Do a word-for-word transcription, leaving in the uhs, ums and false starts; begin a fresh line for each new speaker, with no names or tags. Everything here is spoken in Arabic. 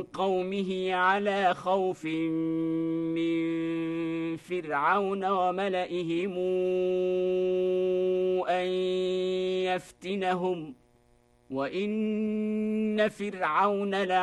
قومه على خوف من فرعون وملئهم أن يفتنهم وإن فرعون لعال